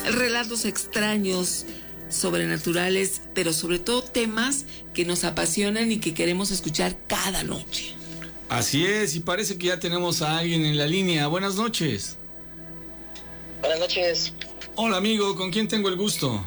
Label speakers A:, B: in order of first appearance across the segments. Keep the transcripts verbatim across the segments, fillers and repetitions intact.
A: relatos extraños, sobrenaturales, pero sobre todo temas que nos apasionan y que queremos escuchar cada noche.
B: Así es, y parece que ya tenemos a alguien en la línea. Buenas noches.
C: Buenas noches.
B: Hola amigo, ¿con quién tengo el gusto?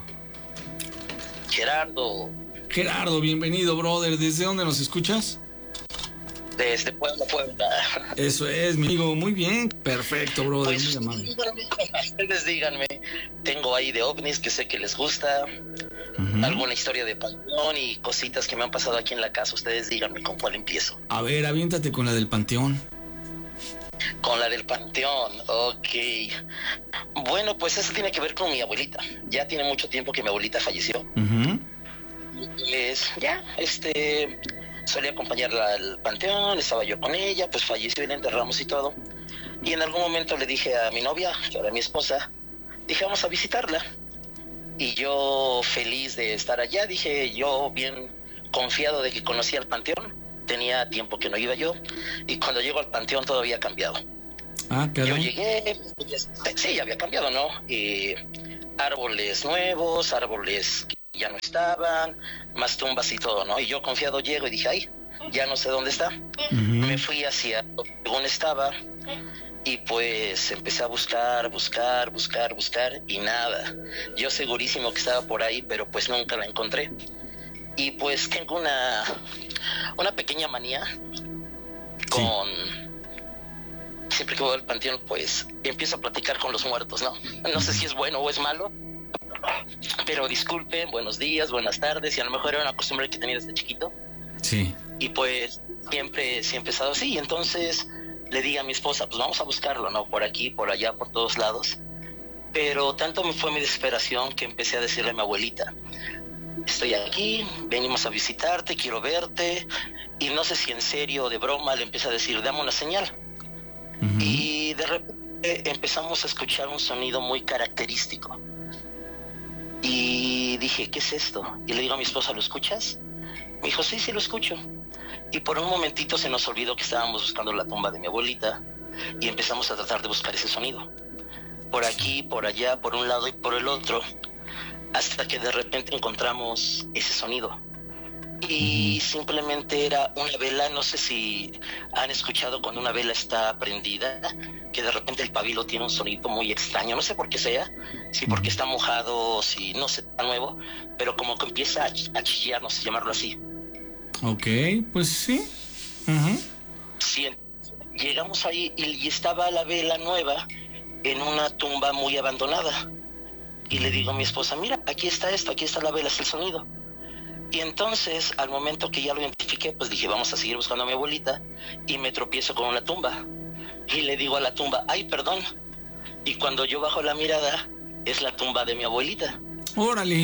C: Gerardo.
B: Gerardo, bienvenido, brother. ¿Desde dónde nos escuchas?
C: Desde Puebla, Puebla.
B: Eso es, mi amigo. Muy bien. Perfecto, brother.
C: Pues,
B: muy amable.
C: Ustedes díganme, tengo ahí de ovnis que sé que les gusta, uh-huh. alguna historia de panteón y cositas que me han pasado aquí en la casa. Ustedes díganme con cuál empiezo.
B: A ver, aviéntate con la del panteón.
C: Con la del panteón, ok. Bueno, pues eso tiene que ver con mi abuelita. Ya tiene mucho tiempo que mi abuelita falleció.
B: Uh-huh.
C: Pues ya, este... solía acompañarla al panteón, estaba yo con ella, pues falleció y la enterramos y todo. Y en algún momento le dije a mi novia, que era mi esposa, dije, vamos a visitarla. Y yo, feliz de estar allá, dije, yo bien confiado de que conocía el panteón, tenía tiempo que no iba yo, y cuando llego al panteón todo había cambiado.
B: Ah, claro.
C: Yo llegué, sí, había cambiado, ¿no? Y árboles nuevos, árboles que ya no estaban, más tumbas y todo, ¿no? Y yo confiado llego y dije, ay, ya no sé dónde está. Uh-huh. Me fui hacia donde estaba y pues empecé a buscar, buscar, buscar, buscar y nada. Yo segurísimo que estaba por ahí, pero pues nunca la encontré. Y pues tengo una, una pequeña manía con... Sí. Siempre que voy al panteón, pues empiezo a platicar con los muertos, ¿no? No sé si es bueno o es malo, pero disculpen, buenos días, buenas tardes, y a lo mejor era una costumbre que tenía desde chiquito.
B: Sí.
C: Y pues siempre, siempre he estado así, y entonces le dije a mi esposa, pues vamos a buscarlo, ¿no? Por aquí, por allá, por todos lados. Pero tanto me fue mi desesperación que empecé a decirle a mi abuelita, estoy aquí, venimos a visitarte, quiero verte, y no sé si en serio o de broma le empecé a decir, dame una señal. Uh-huh. Y de repente empezamos a escuchar un sonido muy característico. Y dije, ¿qué es esto? Y le digo a mi esposa, ¿lo escuchas? Me dijo, sí, sí lo escucho. Y por un momentito se nos olvidó que estábamos buscando la tumba de mi abuelita y empezamos a tratar de buscar ese sonido. Por aquí, por allá, por un lado y por el otro, hasta que de repente encontramos ese sonido. Y simplemente era una vela, no sé si han escuchado cuando una vela está prendida, que de repente el pabilo tiene un sonido muy extraño, no sé por qué sea, si porque está mojado, si no sé, está nuevo, pero como que empieza a, ch- a chillar, no sé llamarlo así.
B: Ok, pues sí. Uh-huh.
C: Sí, llegamos ahí y, y estaba la vela nueva en una tumba muy abandonada. Y le digo a mi esposa, mira, aquí está esto, aquí está la vela, es el sonido. Y entonces, al momento que ya lo identifiqué, pues dije, vamos a seguir buscando a mi abuelita, y me tropiezo con una tumba. Y le digo a la tumba, ay, perdón. Y cuando yo bajo la mirada, es la tumba de mi abuelita.
B: ¡Órale!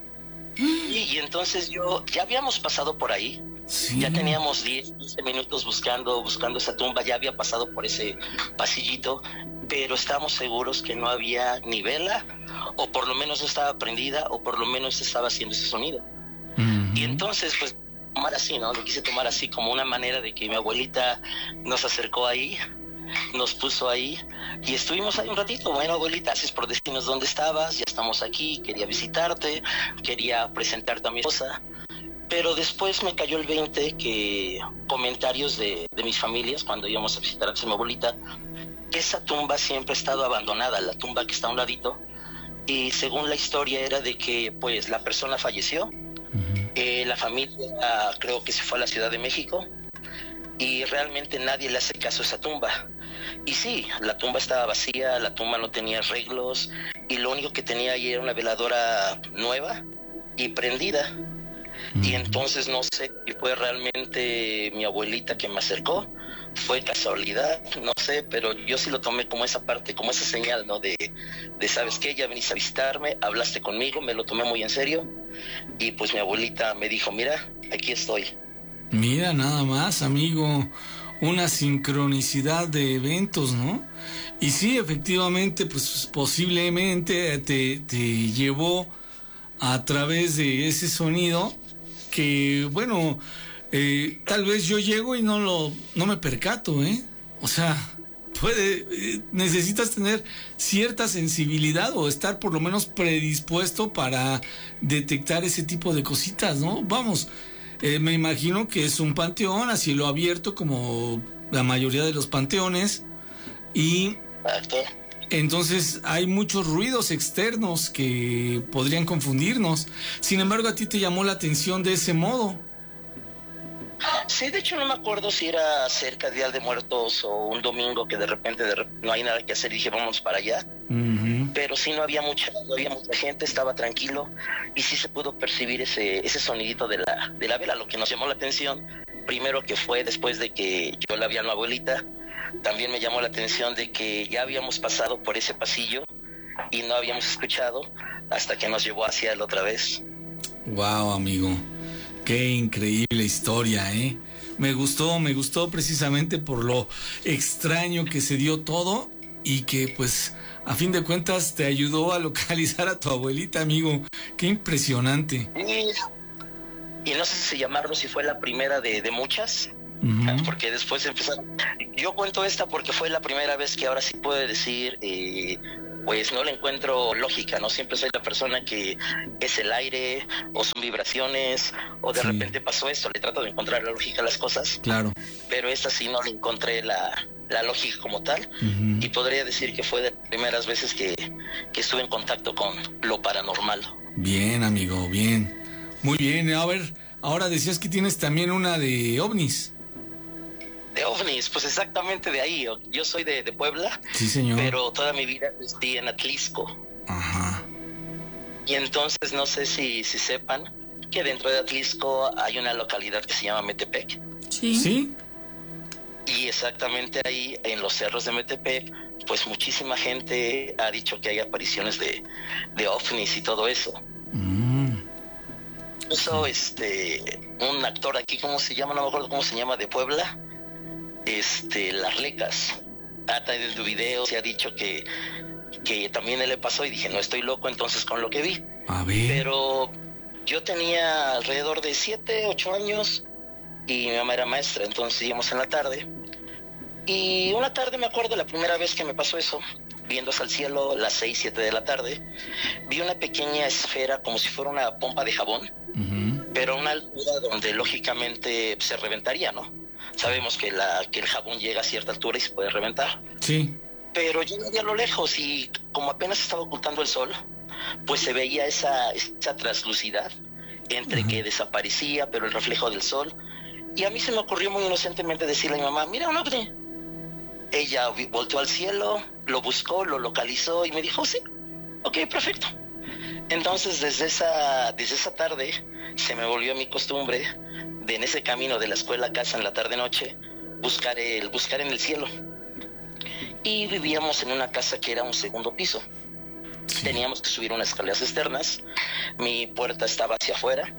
C: Y, y entonces yo, ya habíamos pasado por ahí, sí. Ya teníamos diez, quince minutos buscando, buscando esa tumba, ya había pasado por ese pasillito, pero estábamos seguros que no había ni vela, o por lo menos no estaba prendida, o por lo menos estaba haciendo ese sonido. Y entonces, pues, tomar así, ¿no? Lo quise tomar así como una manera de que mi abuelita nos acercó ahí, nos puso ahí, y estuvimos ahí un ratito. Bueno, abuelita, gracias por decirnos dónde estabas, ya estamos aquí, quería visitarte, quería presentarte a mi esposa. Pero después me cayó el veinte que comentarios de, de mis familias, cuando íbamos a visitar a mi abuelita, esa tumba siempre ha estado abandonada, la tumba que está a un ladito, y según la historia era de que, pues, la persona falleció. Eh, la familia creo que se fue a la Ciudad de México y realmente nadie le hace caso a esa tumba. Y sí, la tumba estaba vacía, la tumba no tenía arreglos y lo único que tenía ahí era una veladora nueva y prendida. Y entonces no sé si fue realmente mi abuelita que me acercó, fue casualidad, no sé, pero yo sí lo tomé como esa parte, como esa señal, ¿no? De, de ¿sabes qué? Ya veniste a visitarme, hablaste conmigo, me lo tomé muy en serio. Y pues mi abuelita me dijo, mira, aquí estoy.
B: Mira, nada más, amigo, una sincronicidad de eventos, ¿no? Y sí, efectivamente, pues posiblemente te, te llevó a través de ese sonido que, bueno, eh, tal vez yo llego y no lo no me percato, ¿eh? O sea, puede, eh, necesitas tener cierta sensibilidad o estar por lo menos predispuesto para detectar ese tipo de cositas, ¿no? Vamos, eh, me imagino que es un panteón a cielo abierto como la mayoría de los panteones y entonces hay muchos ruidos externos que podrían confundirnos. Sin embargo, a ti te llamó la atención de ese modo.
C: Sí, de hecho no me acuerdo si era cerca del Día de Muertos o un domingo que de repente, de repente no hay nada que hacer y dije vamos para allá. Uh-huh. Pero sí no había mucha, no había mucha gente, estaba tranquilo y sí se pudo percibir ese, ese sonidito de la, de la vela. Lo que nos llamó la atención, primero que fue después de que yo la vi a mi abuelita, también me llamó la atención de que ya habíamos pasado por ese pasillo y no habíamos escuchado hasta que nos llevó hacia él otra vez.
B: Wow, amigo. Qué increíble historia, ¿eh? Me gustó, me gustó precisamente por lo extraño que se dio todo y que, pues, a fin de cuentas te ayudó a localizar a tu abuelita, amigo. Qué impresionante.
C: Y, y no sé si llamarlo, si fue la primera de, de muchas, uh-huh. porque después empezaron... Yo cuento esta porque fue la primera vez que ahora sí puedo decir... Eh, pues no le encuentro lógica, ¿no? Siempre soy la persona que es el aire, o son vibraciones, o de sí. repente pasó esto, le trato de encontrar la lógica a las cosas.
B: Claro.
C: Pero esta sí no le encontré la, la lógica como tal, uh-huh. y podría decir que fue de las primeras veces que, que estuve en contacto con lo paranormal.
B: Bien, amigo, bien. Muy bien, a ver, ahora decías que tienes también una de ovnis.
C: De ovnis, pues exactamente de ahí. Yo soy de, de Puebla,
B: sí, señor.
C: Pero toda mi vida estoy en Atlisco.
B: Ajá.
C: Y entonces no sé si, si sepan que dentro de Atlisco hay una localidad que se llama Metepec.
B: Sí. Sí.
C: Y exactamente ahí, en los cerros de Metepec, pues muchísima gente ha dicho que hay apariciones de, de ovnis y todo eso.
B: Mm.
C: Incluso sí. este, un actor aquí, ¿cómo se llama? No me acuerdo cómo se llama, de Puebla. Este, Las Lecas ha traído videos y ha dicho que, que también él le pasó y dije, no estoy loco entonces con lo que vi.
B: A ver.
C: Pero yo tenía alrededor de siete, ocho años y mi mamá era maestra, entonces íbamos en la tarde. Y una tarde me acuerdo la primera vez que me pasó eso, viendo hacia el cielo, las seis, siete de la tarde, vi una pequeña esfera como si fuera una pompa de jabón, uh-huh. pero a una altura donde lógicamente se reventaría, ¿no? Sabemos que, la, que el jabón llega a cierta altura y se puede reventar.
B: Sí.
C: Pero yo lo vi a lo lejos y como apenas estaba ocultando el sol, pues se veía esa, esa translucidad entre uh-huh. que desaparecía, pero el reflejo del sol. Y a mí se me ocurrió muy inocentemente decirle a mi mamá, mira un ovni. Ella volteó al cielo, lo buscó, lo localizó y me dijo, sí, ok, perfecto. Entonces desde esa, desde esa tarde se me volvió mi costumbre de en ese camino de la escuela a casa en la tarde-noche, buscar, el, buscar en el cielo. Y vivíamos en una casa que era un segundo piso. Sí. Teníamos que subir unas escaleras externas, mi puerta estaba hacia afuera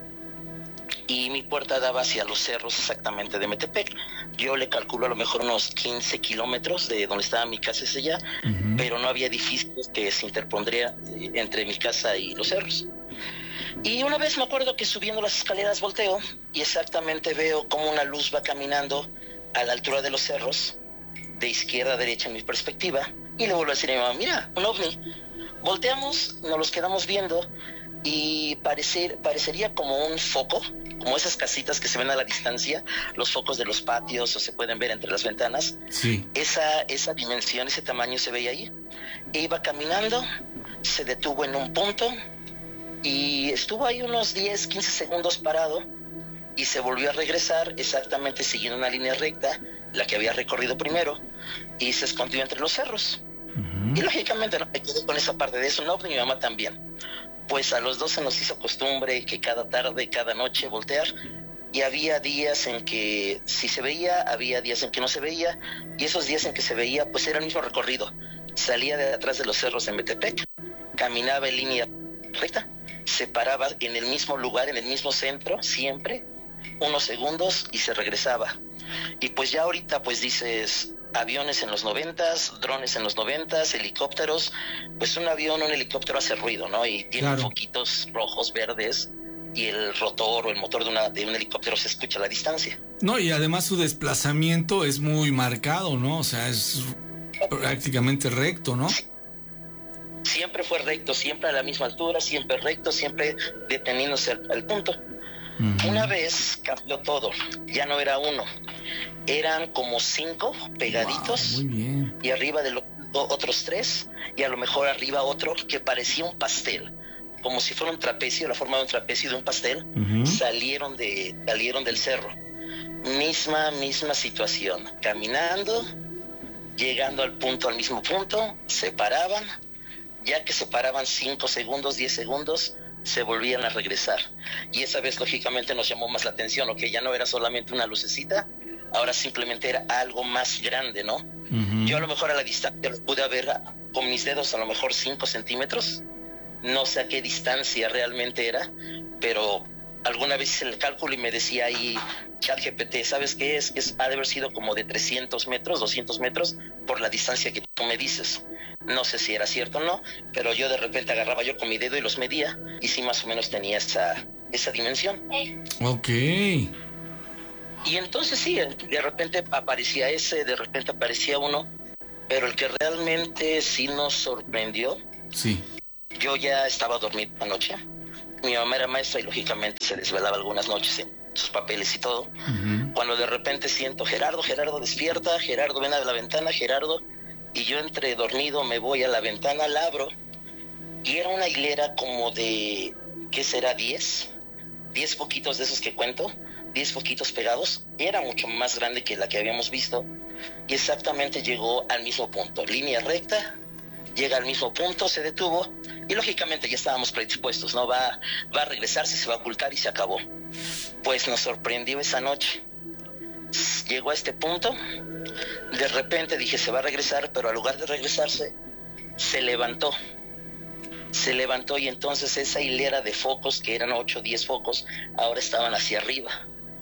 C: y mi puerta daba hacia los cerros exactamente de Metepec. Yo le calculo a lo mejor unos quince kilómetros de donde estaba mi casa ese ya, uh-huh. pero no había edificios que se interpondría entre mi casa y los cerros. Y una vez me acuerdo que subiendo las escaleras volteo y exactamente veo como una luz va caminando a la altura de los cerros, de izquierda a derecha en mi perspectiva, y le vuelvo a decir a mi mamá, mira, un ovni. Volteamos, nos los quedamos viendo y parecer, parecería como un foco, como esas casitas que se ven a la distancia, los focos de los patios o se pueden ver entre las ventanas.
B: Sí.
C: Esa, esa dimensión, ese tamaño se veía ahí. E iba caminando, se detuvo en un punto y estuvo ahí unos diez, quince segundos parado y se volvió a regresar exactamente siguiendo una línea recta, la que había recorrido primero, y se escondió entre los cerros. Uh-huh. Y lógicamente no me quedé con esa parte de eso, no, mi mamá también. Pues a los dos se nos hizo costumbre que cada tarde, cada noche voltear, y había días en que sí se veía, había días en que no se veía, y esos días en que se veía pues era el mismo recorrido. Salía de atrás de los cerros de Metepec, caminaba en línea recta, se paraba en el mismo lugar, en el mismo centro, siempre, unos segundos y se regresaba. Y pues ya ahorita pues dices, aviones en los noventas, drones en los noventas, helicópteros, pues un avión, un helicóptero hace ruido, ¿no? Y tiene claro. foquitos rojos, verdes, y el rotor o el motor de, una, de un helicóptero se escucha a la distancia.
B: No, y además su desplazamiento es muy marcado, ¿no? O sea, es prácticamente recto, ¿no?
C: Siempre fue recto, siempre a la misma altura, siempre recto, siempre deteniéndose al, al punto. Uh-huh. Una vez cambió todo, ya no era uno, eran como cinco pegaditos.
B: Wow, muy bien.
C: Y arriba de los otros tres, y a lo mejor arriba otro que parecía un pastel, como si fuera un trapecio, la forma de un trapecio de un pastel. Uh-huh. salieron de salieron del cerro. Misma, misma situación, caminando, llegando al punto, al mismo punto, se paraban, ya que se paraban cinco segundos, diez segundos, se volvían a regresar. Y esa vez, lógicamente, nos llamó más la atención, que ya no era solamente una lucecita, ahora simplemente era algo más grande, ¿no? Uh-huh. Yo a lo mejor a la distancia lo pude ver con mis dedos, a lo mejor cinco centímetros, no sé a qué distancia realmente era, pero alguna vez hice el cálculo y me decía ahí ChatGPT, ¿sabes qué es? es? Ha de haber sido como de trescientos metros, doscientos metros, por la distancia que tú me dices. No sé si era cierto o no, pero yo de repente agarraba yo con mi dedo y los medía, y sí más o menos tenía esa, esa dimensión.
B: Ok.
C: Y entonces sí, de repente aparecía ese, de repente aparecía uno, pero el que realmente sí nos sorprendió,
B: sí.
C: Yo ya estaba dormido anoche. Mi mamá era maestra y lógicamente se desvelaba algunas noches en sus papeles y todo. Uh-huh. Cuando de repente siento, Gerardo, Gerardo, despierta, Gerardo, ven a la ventana, Gerardo. Y yo entre dormido me voy a la ventana, la abro. Y era una hilera como de, ¿qué será? diez. diez poquitos de esos que cuento. diez poquitos pegados. Era mucho más grande que la que habíamos visto. Y exactamente llegó al mismo punto. Línea recta. Llega al mismo punto, se detuvo y lógicamente ya estábamos predispuestos, ¿no? Va, va a regresarse, se va a ocultar y se acabó. Pues nos sorprendió esa noche. Llegó a este punto, de repente dije se va a regresar, pero al lugar de regresarse, se levantó. Se levantó y entonces esa hilera de focos, que eran ocho o diez focos, ahora estaban hacia arriba.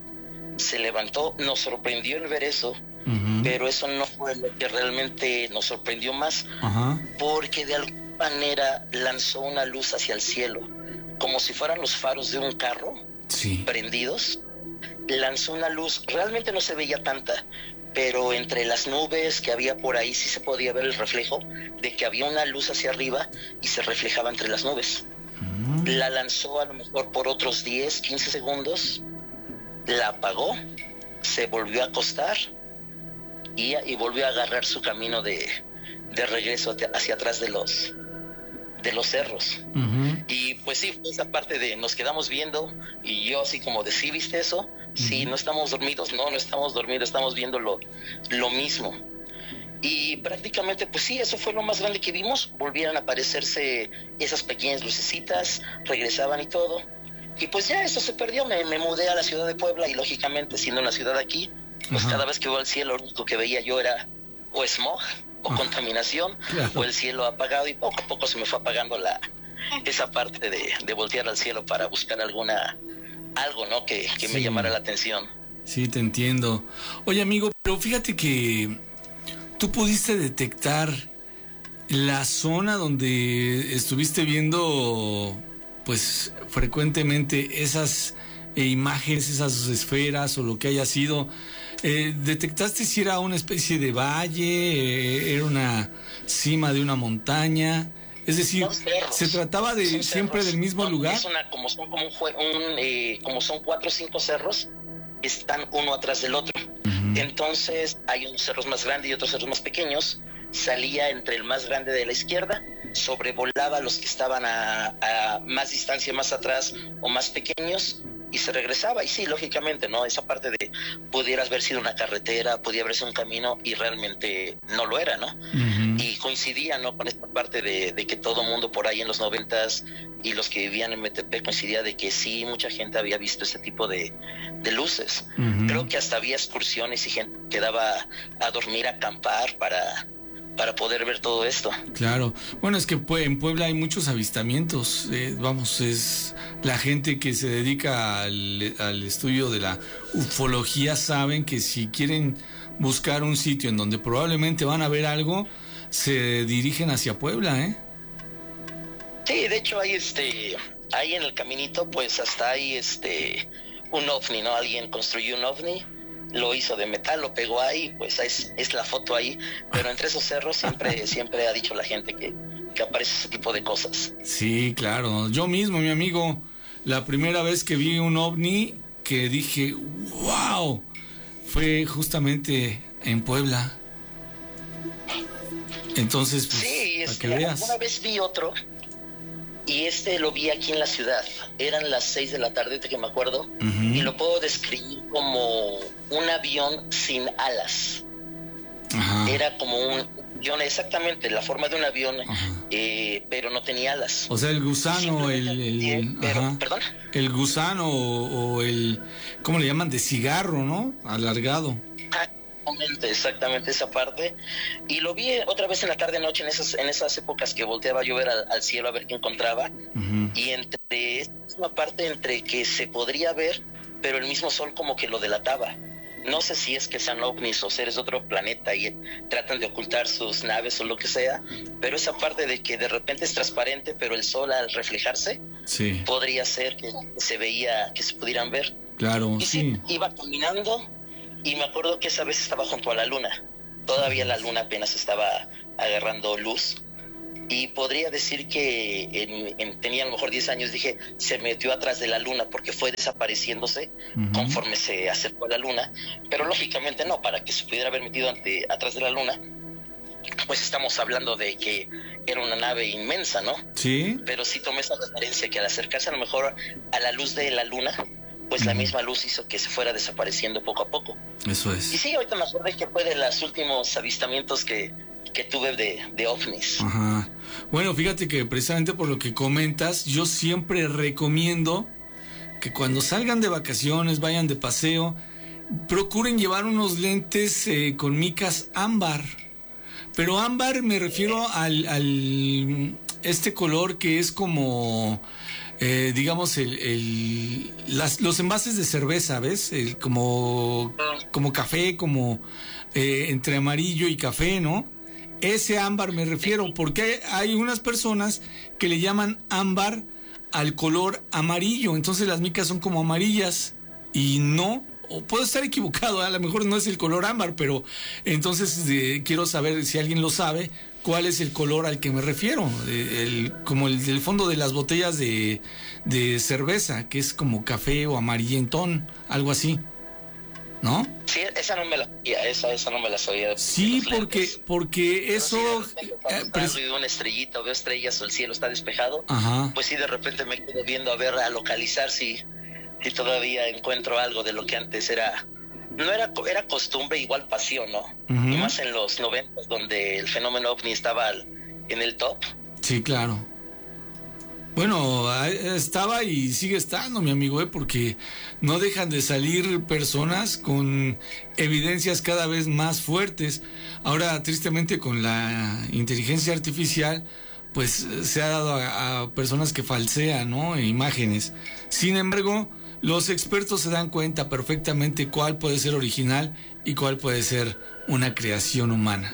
C: Se levantó, nos sorprendió el ver eso. Uh-huh. Pero eso no fue lo que realmente nos sorprendió más, uh-huh. porque de alguna manera lanzó una luz hacia el cielo, como si fueran los faros de un carro,
B: sí.
C: prendidos. Lanzó una luz, realmente no se veía tanta, pero entre las nubes que había por ahí sí se podía ver el reflejo de que había una luz hacia arriba y se reflejaba entre las nubes. Uh-huh. La lanzó a lo mejor por otros diez, quince segundos, la apagó, se volvió a acostar y, y volvió a agarrar su camino de, de regreso hacia atrás de los de los cerros. Uh-huh. Y pues sí, esa parte de nos quedamos viendo y yo así como de sí, ¿viste eso? Uh-huh. Sí, no estamos dormidos, no, no estamos dormidos, estamos viendo lo, lo mismo. Y prácticamente pues sí, eso fue lo más grande que vimos. Volvieron a aparecerse esas pequeñas lucecitas, regresaban y todo. Y pues ya eso se perdió, me, me mudé a la ciudad de Puebla y lógicamente siendo una ciudad aquí, pues uh-huh. cada vez que veo al cielo lo único que veía yo era o smog o uh-huh. contaminación, claro. o el cielo apagado, y poco a poco se me fue apagando la esa parte de, de voltear al cielo para buscar alguna algo, ¿no? que, que sí. me llamara la atención.
B: Sí, te entiendo. Oye, amigo, pero fíjate que tú pudiste detectar la zona donde estuviste viendo pues frecuentemente esas eh, imágenes, esas esferas o lo que haya sido. Eh, ¿Detectaste si era una especie de valle, eh, era una cima de una montaña? Es decir, ¿se trataba de son siempre cerros, del mismo no, lugar?
C: Es una, como son como un, un eh, como son cuatro o cinco cerros, están uno atrás del otro. Uh-huh. Entonces hay unos cerros más grandes y otros cerros más pequeños. Salía entre el más grande de la izquierda, sobrevolaba los que estaban a, a más distancia, más atrás o más pequeños, y se regresaba. Y sí, lógicamente, ¿no? Esa parte de pudieras haber sido una carretera, podía haber sido un camino, y realmente no lo era, ¿no? Uh-huh. Y coincidía, ¿no? Con esta parte de, de que todo mundo por ahí en los noventas y los que vivían en Metepec coincidía de que sí, mucha gente había visto ese tipo de, de luces. Uh-huh. Creo que hasta había excursiones y gente que quedaba a dormir, a acampar para... para poder ver todo esto.
B: Claro. Bueno, es que en Puebla hay muchos avistamientos. Eh, vamos, es la gente que se dedica al, al estudio de la ufología saben que si quieren buscar un sitio en donde probablemente van a ver algo, se dirigen hacia Puebla, ¿eh?
C: Sí, de hecho hay este, ahí en el caminito, pues hasta hay este un ovni, ¿no? Alguien construyó un ovni lo hizo de metal, lo pegó ahí, pues es, es la foto ahí, pero entre esos cerros siempre, siempre ha dicho la gente que, que aparece ese tipo de cosas.
B: Sí, claro, yo mismo, mi amigo, la primera vez que vi un ovni, que dije, wow, fue justamente en Puebla. Entonces, pues,
C: sí,
B: para
C: este,
B: que veas.
C: Una vez vi otro, y este lo vi aquí en la ciudad. Eran las seis de la tarde, de que me acuerdo, uh-huh. y lo puedo describir como un avión sin alas. Uh-huh. Era como un avión, exactamente, la forma de un avión, uh-huh. eh, pero no tenía alas.
B: O sea, el gusano, el... el
C: pero,
B: uh-huh.
C: ¿Perdón?
B: El gusano o, o el... ¿Cómo le llaman? De cigarro, ¿no? Alargado.
C: Ah, exactamente esa parte, y lo vi otra vez en la tarde noche en esas en esas épocas que volteaba yo ver al, al cielo a ver qué encontraba, uh-huh. y entre esa parte entre que se podría ver, pero el mismo sol como que lo delataba. No sé si es que sean ovnis o seres de otro planeta y tratan de ocultar sus naves o lo que sea, pero esa parte de que de repente es transparente, pero el sol al reflejarse,
B: sí,
C: podría ser que se veía, que se pudieran ver.
B: Claro,
C: y
B: sí.
C: sí, iba caminando. Y me acuerdo que esa vez estaba junto a la luna. Todavía la luna apenas estaba agarrando luz. Y podría decir que en, en, tenía a lo mejor diez años, dije, se metió atrás de la luna porque fue desapareciéndose uh-huh. conforme se acercó a la luna. Pero lógicamente no, para que se pudiera haber metido ante, atrás de la luna, pues estamos hablando de que era una nave inmensa, ¿no?
B: Sí.
C: Pero sí tomé esa referencia que al acercarse a lo mejor a la luz de la luna, pues la misma luz hizo que se fuera desapareciendo poco a poco.
B: Eso es.
C: Y sí, ahorita me acordé que fue de los últimos avistamientos que, que tuve de, de ovnis.
B: Ajá. Bueno, fíjate que precisamente por lo que comentas, yo siempre recomiendo que cuando salgan de vacaciones, vayan de paseo, procuren llevar unos lentes eh, con micas ámbar. Pero ámbar me refiero al, al este color que es como... Eh, digamos el, el las, los envases de cerveza, ¿ves? El, como, como café, como eh, entre amarillo y café, ¿no? Ese ámbar me refiero, porque hay, hay unas personas que le llaman ámbar al color amarillo, entonces las micas son como amarillas y no, o puedo estar equivocado, ¿eh? A lo mejor no es el color ámbar, pero entonces eh, quiero saber si alguien lo sabe. ¿Cuál es el color al que me refiero? El, como el del fondo de las botellas de, de cerveza, que es como café o amarillentón, algo así, ¿no?
C: Sí, esa no me la sabía, esa, esa no me la sabía.
B: Sí, porque, porque eso...
C: Sí, eh, pres... veo una estrellita, veo estrellas o el cielo está despejado,
B: ajá.
C: Pues sí, de repente me quedo viendo a ver, a localizar si, si todavía encuentro algo de lo que antes era... No era, era costumbre, igual pasión, ¿no? Uh-huh. Y más en los noventas, donde el fenómeno ovni estaba en el top.
B: Sí, claro. Bueno, estaba y sigue estando, mi amigo, ¿eh? Porque no dejan de salir personas con evidencias cada vez más fuertes. Ahora, tristemente, con la inteligencia artificial, pues se ha dado a, a personas que falsean, ¿no? Imágenes. Sin embargo... Los expertos se dan cuenta perfectamente cuál puede ser original y cuál puede ser una creación humana.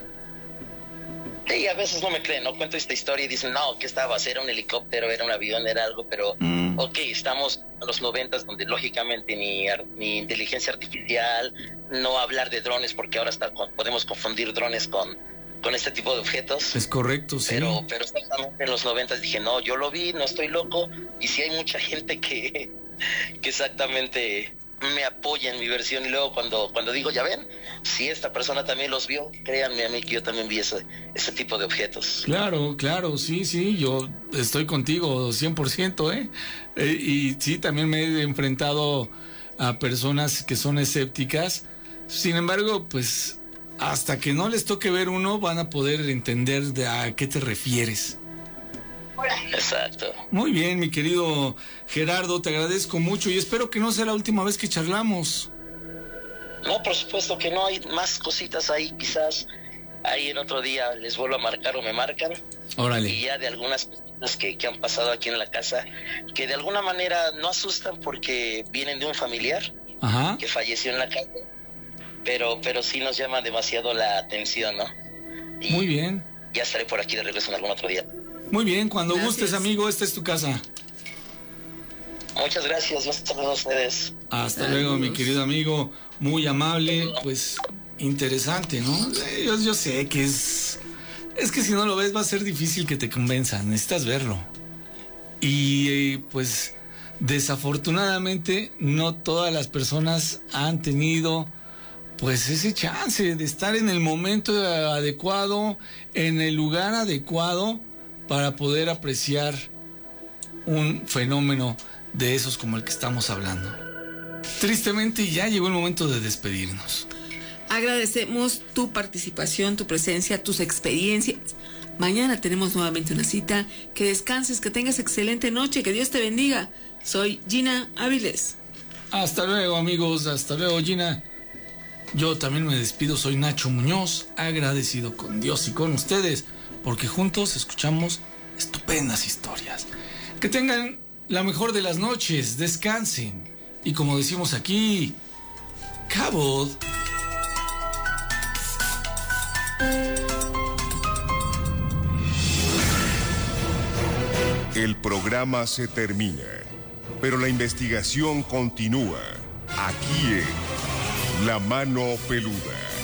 C: Sí, a veces no me creen, ¿no? Cuento esta historia y dicen, no, ¿qué estaba? ¿Era un helicóptero, era un avión, era algo? Pero, mm. ok, estamos en los noventas donde lógicamente ni, ni inteligencia artificial, no hablar de drones, porque ahora hasta podemos confundir drones con, con este tipo de objetos.
B: Es correcto, sí.
C: Pero, pero exactamente en los noventas dije, no, yo lo vi, no estoy loco, y sí hay mucha gente que... que exactamente me apoya en mi versión, y luego cuando cuando digo, ya ven, si esta persona también los vio, créanme a mí que yo también vi ese, ese tipo de objetos.
B: Claro, claro, sí, sí, yo estoy contigo cien por ciento, ¿eh? eh y sí, también me he enfrentado a personas que son escépticas, sin embargo, pues hasta que no les toque ver uno, van a poder entender de a qué te refieres.
C: Exacto.
B: Muy bien, mi querido Gerardo, te agradezco mucho y espero que no sea la última vez que charlamos.
C: No, por supuesto que no, hay más cositas ahí, quizás ahí en otro día les vuelvo a marcar o me marcan.
B: Órale.
C: Y ya de algunas cositas que, que han pasado aquí en la casa, que de alguna manera no asustan porque vienen de un familiar. Ajá. Que falleció en la calle, pero, pero sí nos llama demasiado la atención, ¿no? Y
B: muy bien.
C: Ya estaré por aquí de regreso en algún otro día.
B: Muy bien, cuando Gracias. Gustes, amigo, esta es tu casa.
C: Muchas gracias, un saludo a ustedes.
B: Hasta luego, mi querido amigo, muy amable, pues interesante, ¿no? Yo, yo sé que es, es que si no lo ves va a ser difícil que te convenzan, necesitas verlo. Y eh, pues desafortunadamente no todas las personas han tenido pues ese chance de estar en el momento adecuado, en el lugar adecuado para poder apreciar un fenómeno de esos como el que estamos hablando. Tristemente ya llegó el momento de despedirnos.
A: Agradecemos tu participación, tu presencia, tus experiencias. Mañana tenemos nuevamente una cita. Que descanses, que tengas excelente noche, que Dios te bendiga. Soy Gina Áviles.
B: Hasta luego, amigos, hasta luego, Gina. Yo también me despido, soy Nacho Muñoz, agradecido con Dios y con ustedes, porque juntos escuchamos estupendas historias. Que tengan la mejor de las noches, descansen. Y como decimos aquí, Cabot.
D: El programa se termina, pero la investigación continúa aquí en La Mano Peluda.